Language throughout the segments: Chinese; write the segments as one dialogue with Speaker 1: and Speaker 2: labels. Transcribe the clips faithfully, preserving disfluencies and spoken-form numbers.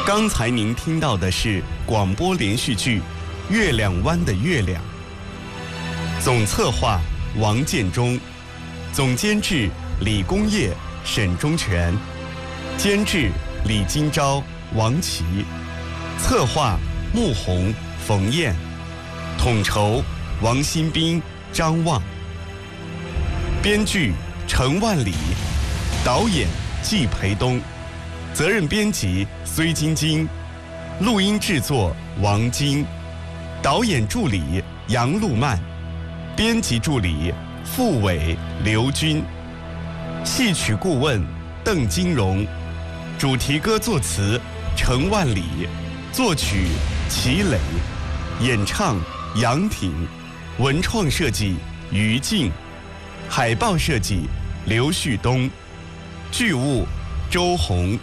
Speaker 1: 刚才您听到的是广播连续剧《月亮湾的月亮》，总策划王建中，总监制李工业、沈忠全，监制李金钊、王琦，策划穆红、冯燕，统筹王新兵、张望，编剧陈万里，导演季培东，责任编辑崔晶晶，录音制作王晶，导演助理杨路曼，编辑助理傅伟、刘军，戏曲顾问邓金荣，主题歌作词陈万里，作曲齐磊，演唱杨挺，文创设计于静，海报设计刘旭东，剧务周红。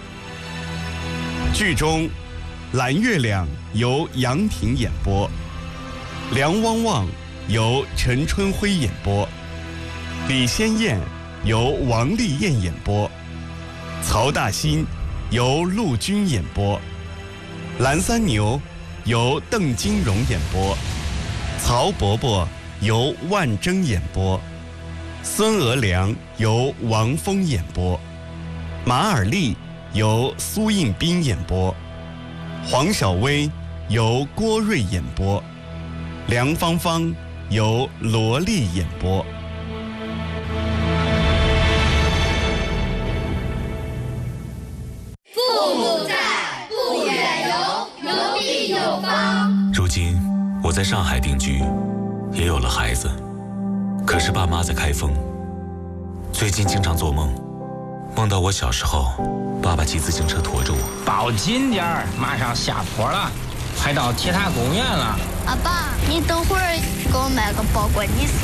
Speaker 1: 剧中蓝月亮由杨挺演播，梁汪汪由陈春辉演播，李先燕由王丽燕演播，曹大新由陆军演播，蓝三牛由邓金荣演播，曹伯伯由万征演播，孙娥良由王峰演播，马尔利由苏应斌演播，黄小薇由郭瑞演播，梁芳芳由罗丽演播。
Speaker 2: 父母在，不远游，游必有方。
Speaker 3: 如今我在上海定居，也有了孩子，可是爸妈在开封。最近经常做梦，梦到我小时候，爸爸骑自行车驮着我。
Speaker 4: 抱紧点儿，马上下坡了，快到铁塔公园了。
Speaker 5: 阿爸，你等会儿给我买个包裹，你